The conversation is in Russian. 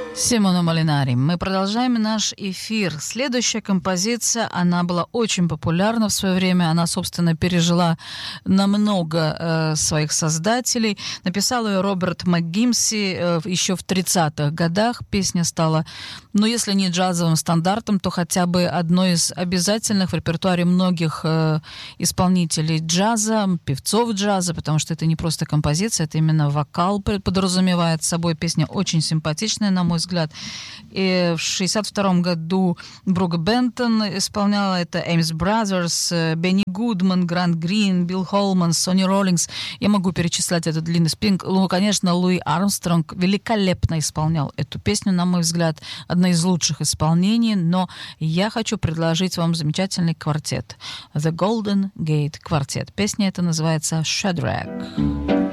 Симоно Молинари. Мы продолжаем наш эфир. Следующая композиция, она была очень популярна в свое время. Она, собственно, пережила намного своих создателей. Написал ее Роберт МакГимси еще в 30-х годах. Песня стала, ну, если не джазовым стандартом, то хотя бы одной из обязательных в репертуаре многих исполнителей джаза, певцов джаза, потому что это не просто композиция, это именно вокал подразумевает собой. Песня очень симпатичная, на мой взгляд. И в 1962 году Брук Бентон исполняла это, Эмис Бразерс, Бенни Гудман, Грант Грин, Билл Холман, Сонни Роллингс. Я могу перечислять этот длинный список. Ну, конечно, Луи Армстронг великолепно исполнял эту песню, на мой взгляд, одна из лучших исполнений, но я хочу предложить вам замечательный квартет. The Golden Gate Quartet. Песня эта называется «Shadrach».